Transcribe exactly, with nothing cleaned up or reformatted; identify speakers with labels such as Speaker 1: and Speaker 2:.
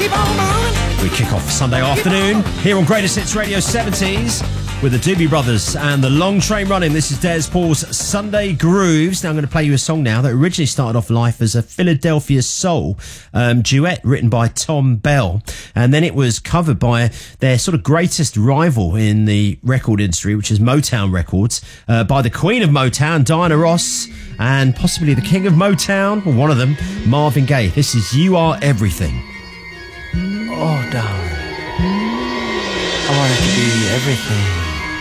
Speaker 1: We kick off Sunday afternoon here on Greatest Hits Radio seventies with the Doobie Brothers and the Long Train Running. This is Des Paul's Sunday Grooves. Now I'm going to play you a song now that originally started off life as a Philadelphia Soul um, duet written by Tom Bell, and then it was covered by their sort of greatest rival in the record industry, which is Motown Records, uh, by the Queen of Motown, Diana Ross, and possibly the King of Motown, or one of them, Marvin Gaye. This is You Are Everything.
Speaker 2: Oh, darling, I wanted to be everything.